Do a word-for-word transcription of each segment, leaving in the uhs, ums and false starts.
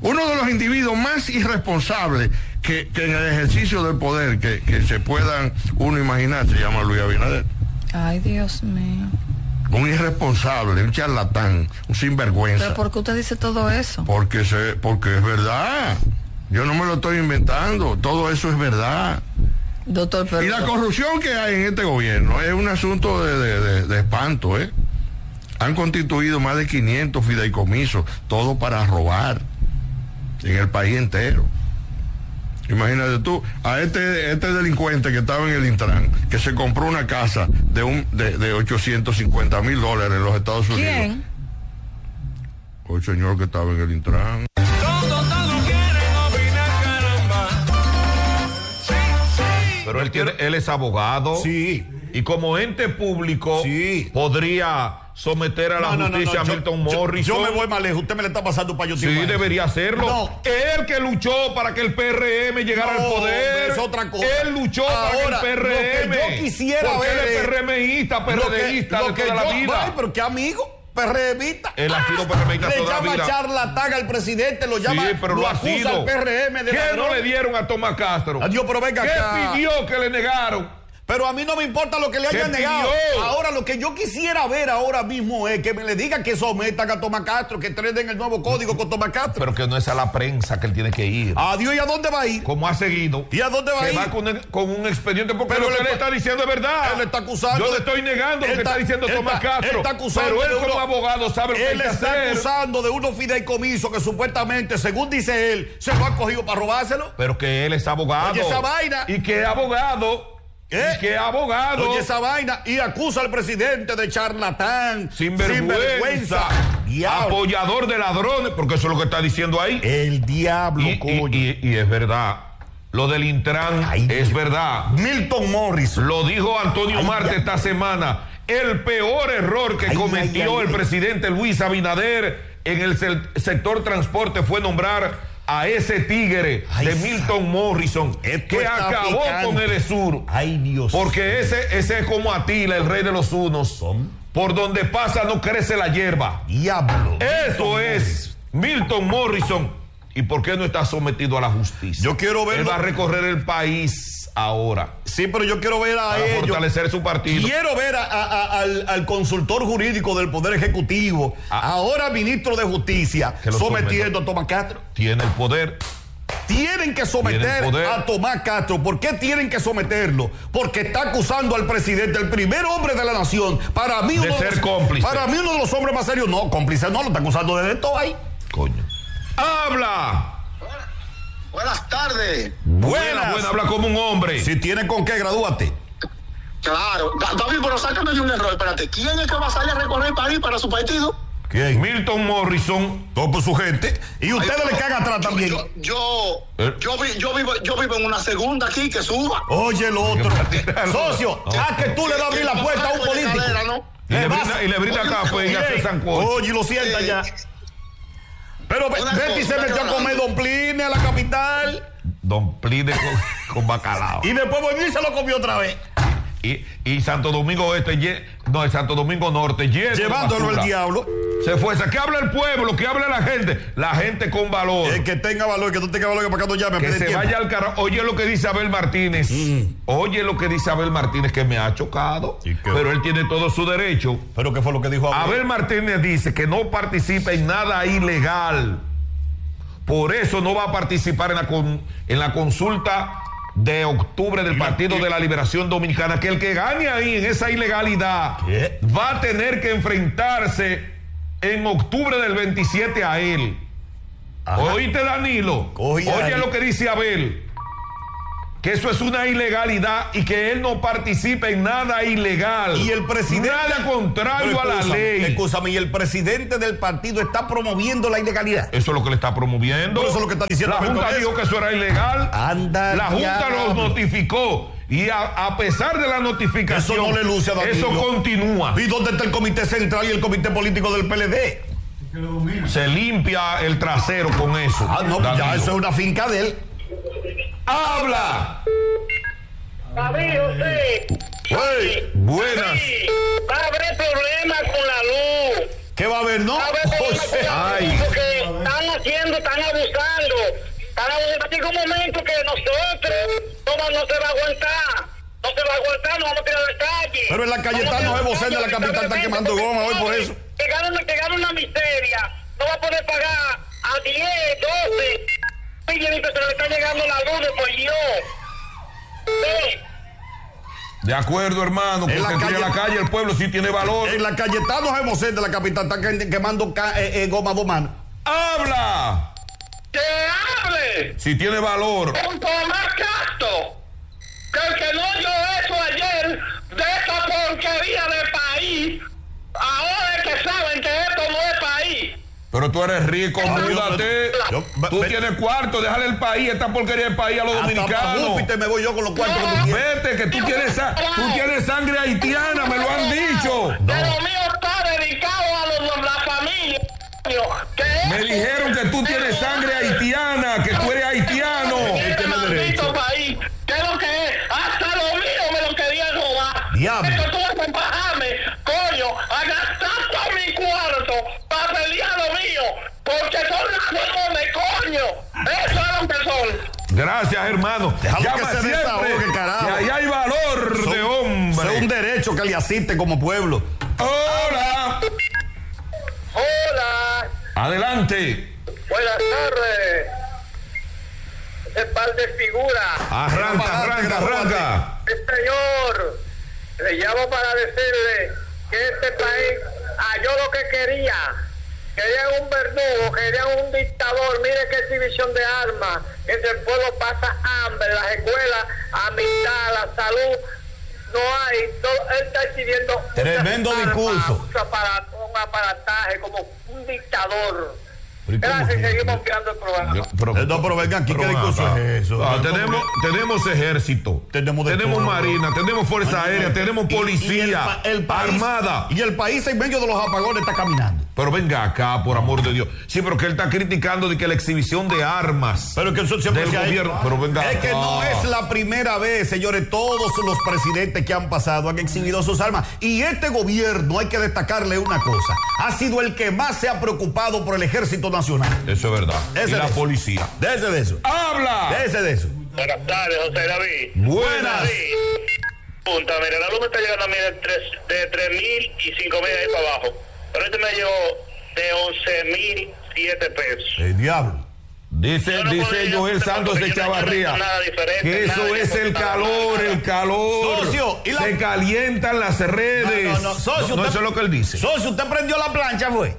Uno de los individuos más irresponsables que, que en el ejercicio del poder que, que se puedan uno imaginar se llama Luis Abinader. Ay, Dios mío. Un irresponsable, un charlatán, un sinvergüenza. ¿Pero por qué usted dice todo eso? Porque, se, porque es verdad. Yo no me lo estoy inventando. Todo eso es verdad. Doctor, pero... Y la corrupción que hay en este gobierno es un asunto de, de, de, de espanto, ¿eh? Han constituido más de quinientos fideicomisos, todo para robar en el país entero. Imagínate tú, a este, este delincuente que estaba en el Intran, que se compró una casa de un de, de ochocientos cincuenta mil dólares en los Estados Unidos. ¿Quién? O el señor que estaba en el Intran. Todo, todo quieren opinar, caramba. Sí, sí. Pero él, tiene, él es abogado. Sí. Y como ente público, sí, podría someter a la no, justicia no, no, no. a Milton yo, Morrison. Yo, yo me voy más lejos, usted me le está pasando para yo. Sí, debería hacerlo. No. Él que luchó para que el P R M llegara no, al poder. Es otra cosa. Él luchó ahora, para que el P R M. Lo que yo quisiera porque ver. él es PRMista, PRDista, lo que, lo que de la yo, vida. Ay, pero qué amigo. PRMista. Él ha sido PRMista Le toda la llama vida. charlatán al presidente, lo llama, sí, pero lo, lo acusa ha sido. al P R M de ¿Qué ladrón? no le dieron a Tomás Castro? Adiós, pero venga ¿Qué acá. pidió que le negaron? Pero a mí no me importa lo que le hayan negado. Pidió? Ahora, lo que yo quisiera ver ahora mismo es que me le digan que sometan a Tomás Castro, que treden el nuevo código con Tomás Castro. Pero que no es a la prensa que él tiene que ir. Adiós, ¿y a dónde va a ir? Como ha seguido. ¿Y a dónde va a que ir? va con, el, con un expediente, porque Pero lo que le le está- está diciendo es verdad. Él le está acusando. Yo de- le estoy negando lo Él que está diciendo él Tomás está- Castro. Él está acusando pero él de como uno- abogado sabe lo que hay Él que está hacer. acusando de unos fideicomisos que supuestamente, según dice él, se lo han cogido para robárselo. Pero que él es abogado. Oye, esa vaina. Y que es abogado. ¿Eh? Y que es abogado. Oye, esa vaina. Y acusa al presidente de charlatán. Sinvergüenza. Diablo. Apoyador de ladrones, porque eso es lo que está diciendo ahí. El diablo, Y, coño. y, y, y es verdad. Lo del Intran Ay, es verdad. Milton Morrison. Lo dijo Antonio Ay, Marte ya. esta semana. El peor error que Ay, cometió ay, ay, el ay. presidente Luis Abinader en el se- sector transporte fue nombrar a ese tigre Ay, de Milton Morrison, esto que está acabó picante. con Edesur. Ay, Dios. Porque ese, ese es como Atila, el rey de los unos. Por donde pasa no crece la hierba. Diablo. Eso es Milton Morrison. ¿Y por qué no está sometido a la justicia? Yo quiero verlo. Él va a recorrer el país ahora Sí, pero yo quiero ver a para ellos. fortalecer su partido. Quiero ver a- a- a- al, al consultor jurídico del Poder Ejecutivo, Ah. ahora ministro de Justicia, Que lo sometiendo a Tomás Castro. Tiene el poder. Tienen que someter Tienen poder. a Tomás Castro. ¿Por qué tienen que someterlo? Porque está acusando al presidente, el primer hombre de la nación. Para mí, De uno ser los, cómplice. Para mí, uno de los hombres más serios. No, cómplice no, lo está acusando de esto ahí. Coño. ¡Habla! Buenas tardes. Buena, buena, habla como un hombre. Si tiene con qué, gradúate. Claro. Da- David, pero sácame de un error. Espérate. ¿Quién es que va a salir a recorrer el país para su partido? ¿Quién? Milton Morrison. Todo por su gente. Y ustedes Ay, le yo- cagan atrás yo- también. Yo, yo, ¿Eh? yo, vi- yo vivo, yo vivo en una segunda aquí que suba. Oye, el otro. Socio, No. ah, que tú le vas a abrir la puerta a un político. Escalera, ¿no? Y le Le vas- brinda, y le brinda Oye, café y oye, hace sancocho. Oye, y lo sienta Eh, ya. Pero Be- una Betty cosa, se una metió a cosa. comer Don Pline a la capital. Don Pline con, con bacalao. Y después volvió y se lo comió otra vez. Y, y Santo Domingo Este, lle- no, el Santo Domingo Norte, lleno de Llevándolo basura. el diablo. Se fue. ¿Qué habla el pueblo? ¿Qué habla la gente? La gente con valor. El que tenga valor, que no tenga valor, que para acá no llame. a Que pedir se tiempo. vaya al carajo. Oye lo que dice Abel Martínez. Mm. Oye lo que dice Abel Martínez, que me ha chocado. ¿Y qué? Pero él tiene todo su derecho. Pero ¿qué fue lo que dijo Abel? Abel Martínez dice que no participa en nada ilegal. Por eso no va a participar en la, con, en la consulta de octubre del Partido de la Liberación Dominicana. Que el que gane ahí en esa ilegalidad ¿Qué? va a tener que enfrentarse en octubre del veintisiete a él. Ajá. ¿Oíste, Danilo? Oye, Oye Danilo. lo que dice Abel. Que eso es una ilegalidad y que él no participa en nada ilegal. Y el presidente. Nada contrario Pero a la escúchame, ley. Escúchame, y el presidente del partido está promoviendo la ilegalidad. Eso es lo que le está promoviendo. Pero eso es lo que está diciendo La Abel Junta con dijo eso. que eso era ilegal. Anda, La Junta diablo. los notificó. Y a, a pesar de la notificación, Eso no le luce a Danilo. eso continúa. ¿Y dónde está el comité central y el comité político del P L D? Se limpia el trasero con eso. Ah, no, pues ya Danilo. eso es una finca de él. ¡Habla! David, José. Hey, buenas. Sí, va a haber problemas con la luz. ¿Qué va a haber, no? Va a haber problemas con la Ay. luz porque están haciendo, están abusando. Están abusando. Llega un momento que nosotros no, no se va a aguantar. No se va a aguantar, nos vamos a tirar a la calle. Pero en la Cayetano es vocero de la capital, está quemando goma hoy por eso. Que ganan, que ganan una miseria. No va a poder pagar a diez, doce millones de pesos. Le está llegando la luz, por Dios. Sí. De acuerdo, hermano, que En la se tire calle- a la calle, el pueblo sí tiene valor. En la Cayetano es vocero de la capital, está que- quemando ca- eh, eh, goma dos manos. ¡Habla! ¡Que hable! Si tiene valor. Un Tomás Castro, que el que no oyó eso ayer de esta porquería de país, ahora es que saben que esto no es país. Pero tú eres rico, Ah, múdate. yo- yo- Tú ve- tienes cuarto, déjale el país, esta porquería del país a los Hasta pa' dominicanos. Júpiter me voy yo con los cuartos que tú quieres. Vete, que tú tienes, sa- tú tienes sangre haitiana, me lo han dicho. Pero mío está dedicado a los, la familia. Que Me eso- dijeron que tú tienes sangre haitiana, que tú eres haitiano. Este maldito país, ¿qué es lo que es? Hasta lo mío me lo querían robar. Diablo. Esto tuve que bajarme, coño, a gastar todo mi cuarto para pelear lo mío, porque son ladrones, coño. Eso es lo que son. Gracias, hermano. Déjalo Llama que se siempre, desahogue, carajo. que ahí hay valor de hombre. Es un derecho que le asiste como pueblo. Hola. Hola, Adelante. buenas tardes. Ese par de figuras. Arranca, arranca, arranca. El señor, le llamo para decirle que este país halló lo que quería. Querían un verdugo, querían un dictador. Mire qué exhibición de armas. Entre el pueblo pasa hambre, las escuelas, amistad, la salud. No hay, todo, él está exhibiendo Tremendo muchas armas, discurso. mucho aparato, un aparataje como un dictador. Pero ¿y cómo Gracias, es seguimos eso? enviando el programa. Yo- pero- Eh, no, pero venga aquí, ¿qué pero discurso acá. es eso? Ah, No, tenemos, tenemos ejército, Tenemos de tenemos todo. marina, tenemos fuerza aérea, tenemos Y- y el policía, pa- el país- armada. Y el país en medio de los apagones está caminando. Pero venga acá, por amor de Dios. Sí, pero que él está criticando de que la exhibición de armas Pero que eso siempre del se ha hecho. gobierno. Pero venga Es que acá. no es la primera vez, señores. Todos los presidentes que han pasado han exhibido sus armas. Y este gobierno, hay que destacarle una cosa, ha sido el que más se ha preocupado por el Ejército Nacional. Eso es verdad. Ese y la de eso. policía. Déjese de eso. ¡Habla! Déjese de eso. Buenas tardes, José David. Buenas. David, punta, mira, la luz me está llegando a mí de tres, de tres mil y cinco mil ahí para abajo. Pero este me llegó de once mil siete pesos. El diablo. Dice, Yo no dice podría Joel hacer Santos porque de yo no- yo no he Chavarría hecho nada diferente, que eso nada, es yo no el he nada, calor, nada. el calor. Socio, ¿y la- Se calientan las redes. No, no, no, socio, No, no, usted- eso es lo que él dice. Socio, usted prendió la plancha, fue.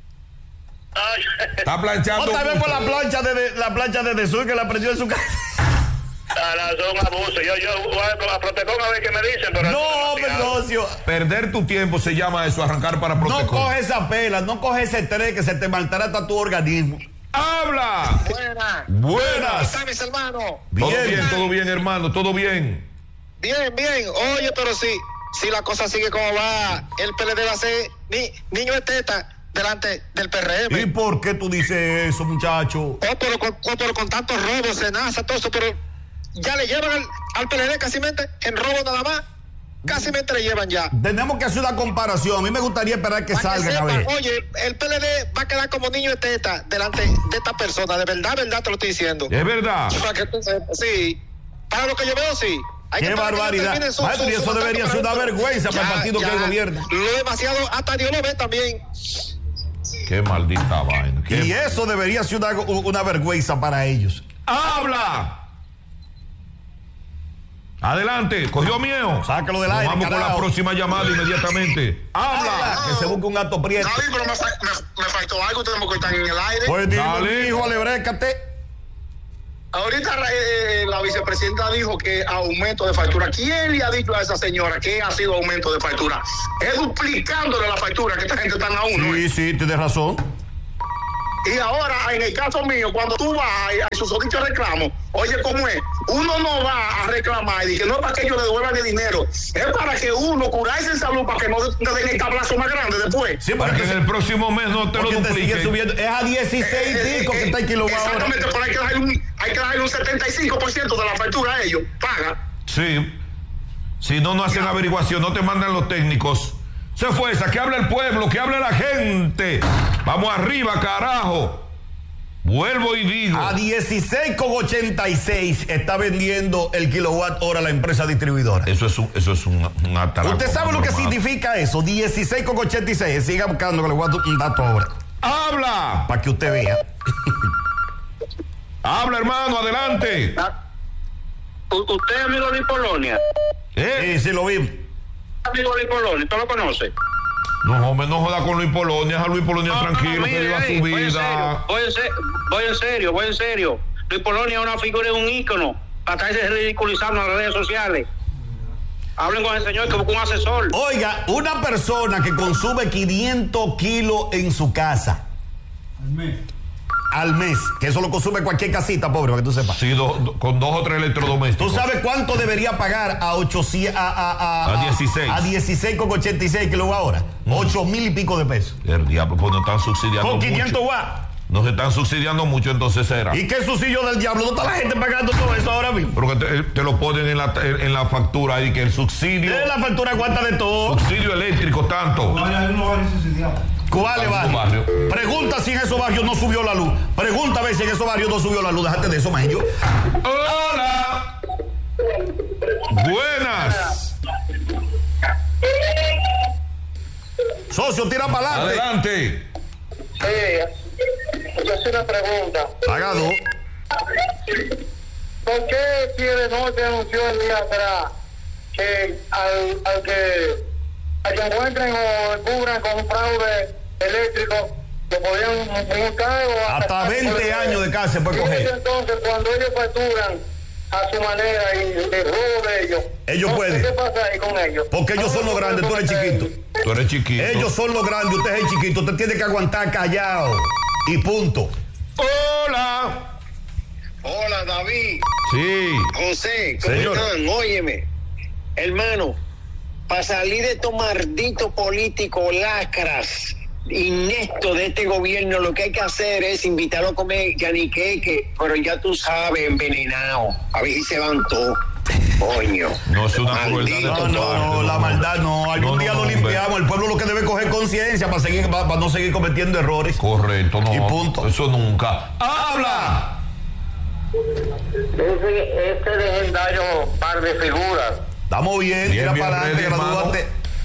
Ay, Está planchando. Otra vez por la plancha de, de- la plancha de Jesús que la prendió en su casa. ah, no, son abusos. Yo, yo voy a, a Protecon a ver qué me dicen, pero... No, pero pero socio. Perder tu tiempo se llama eso, arrancar para No Protecon. coge esa pela, no coge ese estrés que se te maltrata tu organismo. ¡Habla! Buenas. Buenas. mis hermanos? Todo Bien. bien, todo bien, hermano, todo bien. Bien, bien. Oye, pero si, si la cosa sigue como va, el P L D va a ser ni, niño de teta delante del P R M. ¿Y por qué tú dices eso, muchacho? O pero, con, o pero con tantos robos, cenaza, todo eso, pero ya le llevan al, al P L D casi en robo nada más. Casi le llevan ya. Tenemos que hacer una comparación. A mí me gustaría esperar que Para que salgan a sepan, ver. oye, el P L D va a quedar como niño de teta delante de esta persona. De verdad, verdad te lo estoy diciendo. Es verdad. Para que tú sepas, sí. Para lo que yo veo, sí. Hay ¡Qué que esperar que barbaridad! termine su- Maestro, su- y eso su debería mandato ser una para adentro. vergüenza para el Ya, partido que ya. él gobierna. Lo demasiado, hasta Dios lo ve también. Qué maldita vaina. Qué- Y eso debería ser una, una vergüenza para ellos. ¡Habla! Adelante, cogió miedo. Sácalo del Nos aire, Vamos con carajo. la próxima llamada inmediatamente. ¡Habla! Que se busque un gato prieto. David, pero me, fa- me- me faltó algo, tenemos que estar en el aire. Pues dile, Dale. hijo, alebrécate. Ahorita eh, la vicepresidenta dijo que aumento de factura. ¿Quién le ha dicho a esa señora que ha sido aumento de factura? Es duplicándole la factura que esta gente está a uno. Sí, sí, tienes razón. Y ahora, en el caso mío, cuando tú vas a, a sus dichos reclamos, oye, ¿cómo es? Uno no va a reclamar y dice, no es para que ellos le devuelvan el dinero, es para que uno curarse en salud para que no te den el tablazo más grande después. Sí, Para que en el próximo mes no te lo porque te sigue dupliquen. subiendo. Es a dieciséis Eh, discos que eh, está el kilo ahora. Exactamente, pero hay que darle un, hay que darle un setenta y cinco por ciento de la factura a ellos. Paga. Sí. Si no, no hacen averiguación, no te mandan los técnicos. Se fue esa, que habla el pueblo, que habla la gente. Vamos arriba, carajo. Vuelvo y digo. A dieciséis con ochenta y seis está vendiendo el kilowatt hora la empresa distribuidora. Eso es un, eso es un, un atraco. ¿Usted sabe lo que normal. significa eso? dieciséis con ochenta y seis. Siga buscando que le voy a dar un dato ahora. ¡Habla! Para que usted vea. ¡Habla, hermano! ¡Adelante! ¿Usted es amigo de Luis Polonia? ¿Eh? Sí, sí, lo vimos. Amigo de Luis Polonia, ¿usted lo conoce? No, hombre, no joda con Luis Polonia. Deja a Luis Polonia No, tranquilo, no, que mire, viva ey, su voy en vida. serio, Voy en, serio, voy en serio, voy en serio. Luis Polonia es una figura, es un ícono. Para estarse ridiculizando en las redes sociales. Hablen con el señor que busca un asesor. Oiga, una persona que consume quinientos kilos en su casa. Al mes. Al mes. Que eso lo consume cualquier casita, pobre, para que tú sepas. Sí, do- do- con dos o tres electrodomésticos. ¿Tú sabes cuánto debería pagar a ochocientos, a, a, a, A dieciséis. A dieciséis con ochenta y seis kilos ahora? ocho mil y pico de pesos. El diablo, pues no están subsidiando Con mucho. quinientos watts. No se están subsidiando mucho, entonces era. ¿Y qué subsidio del diablo? ¿No está la gente pagando todo eso ahora mismo? Porque te, te lo ponen en la, en, en la factura ahí, que el subsidio. De la factura cuenta de todo. Subsidio eléctrico, tanto. ¿Cuáles Algún barrios? barrio. Pregunta si en esos barrios no subió la luz. Pregunta a ver si en esos barrios no subió la luz. Déjate de eso, man. Yo. ¡Hola! Buenas. Socio, tira para adelante. Adelante. Sí, yo hice una pregunta. Haga dos. ¿Por qué Pie Norte anunció el día atrás que al, al que al que encuentren o descubran con un fraude eléctrico lo podían multar o Hasta veinte años de cárcel puede coger. Entonces, cuando ellos facturan a su manera y el robo de ellos, Ellos entonces, pueden. ¿qué pasa ahí con ellos? Porque ellos son los grandes, tú eres chiquito. Tú eres chiquito. Ellos son los grandes, usted es el chiquito. Usted tiene que aguantar callado. Y punto. Hola. Hola, David. Sí. José, ¿cómo Señor. están? Óyeme, hermano, para salir de estos malditos políticos lacras, ineptos de este gobierno, lo que hay que hacer es invitarlo a comer yaniqueque, pero ya tú sabes, envenenado. A ver si se van todos. Coño. No es una crueldad de No, tu no, parte, no, la maldad no. Algún No, no, día lo hombre. limpiamos. El pueblo lo que debe coger conciencia para seguir, para, para no seguir cometiendo errores. Correcto, no. Y punto. Eso nunca. ¡Habla! Ese, ese legendario par de figuras. Estamos bien, Bien, tira bien para adelante, ready, hermano. gradúate.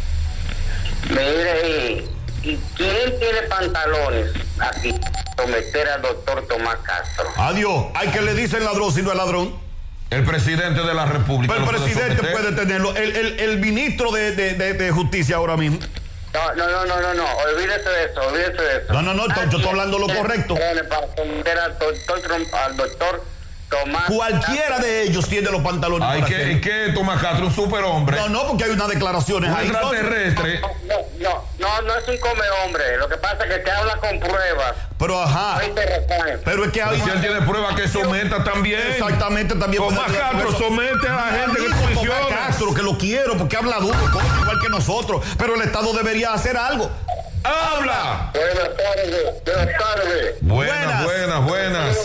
Mire, ¿y, y quién tiene pantalones aquí? Someter al doctor Tomás Castro. Adiós. Hay que le dicen ladrón si no es ladrón. El presidente de la República. Pero el lo puede presidente someter. puede tenerlo. El, el, el ministro de, de, de, de Justicia ahora mismo. No, no, no, no, no, no, olvídese de eso, olvídese de eso. No, no, no, yo estoy hablando lo correcto. Para someter al doctor, Trom- al doctor Tomás Cualquiera de ellos tiene los pantalones Hay para que, hacerlo. que Tomás Castro, un superhombre. No, no, porque hay unas declaraciones Un ahí. extraterrestre. No, no, no, no es un come hombre. Lo que pasa es que te habla con pruebas. Pero ajá. Ahí te responden. Pero es que hay. Si él tiene pruebas que someta también. Exactamente, también. Tomás puede- Castro somete a la gente que Maldito Tomás funciona. Castro, que lo quiero porque habla duro, coño, igual que nosotros. Pero el Estado debería hacer algo. ¡Habla! Buenas tardes, buenas tardes. Buenas, Buenas. buenas, buenas.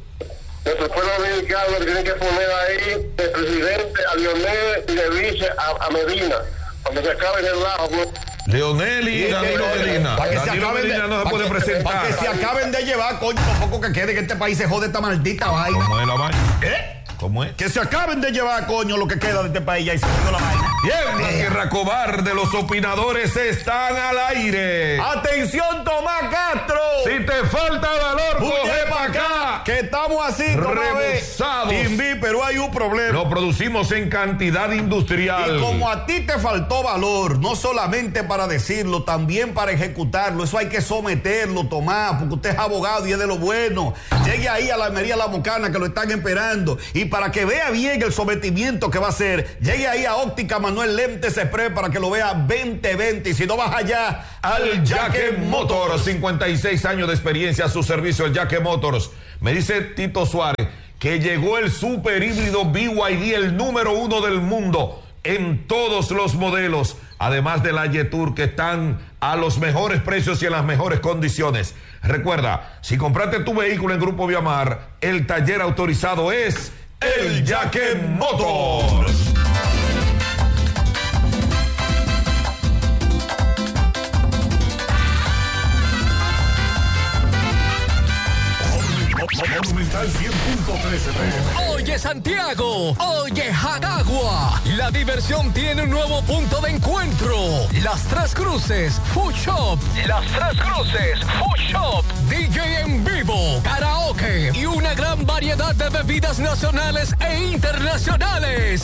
Nuestro pueblo dominicano tiene que poner ahí de presidente a Lionel y de vice a, a Medina. Cuando se acabe el lado, Leonel y Danilo Medina. Para que se Danilo acaben de, Medina no se para puede que- presentar. para que se acaben de llevar, coño, tampoco que quede que este país se jode esta maldita vaina. ¿Cómo es la vaina? ¿Eh? ¿Cómo es? Que se acaben de llevar, coño, lo que queda de este país ya y se jodió la vaina. Bien, la guerra cobarde, los opinadores están al aire. ¡Atención, Tomás Castro! Si te falta valor, Huye coge pa' para acá. Que estamos así, Tomás B. Rebosados. Invi, pero hay un problema. Lo producimos en cantidad industrial. Y como a ti te faltó valor, no solamente para decirlo, también para ejecutarlo, eso hay que someterlo, Tomás, porque usted es abogado y es de lo bueno. Llegue ahí a la Almería La Mocana que lo están esperando. Y para que vea bien el sometimiento que va a hacer, llegue ahí a Óptica Manuel Lentes Express para que lo vea veinte veinte. Y si no vas allá, Al Yaque Motors, cincuenta y seis años de experiencia a su servicio, el Yaque Motors. Me dice Tito Suárez que llegó el super híbrido B Y D, el número uno del mundo en todos los modelos, además de la Yetur, que están a los mejores precios y en las mejores condiciones. Recuerda, si compraste tu vehículo en Grupo Viamar, el taller autorizado es el Yaque Motors. Monumental cien punto tres F M. Oye Santiago, oye Jacagua, la diversión tiene un nuevo punto de encuentro. Las Tres Cruces Food Shop. Las Tres Cruces Food Shop. D J en vivo, karaoke y una gran variedad de bebidas nacionales e internacionales.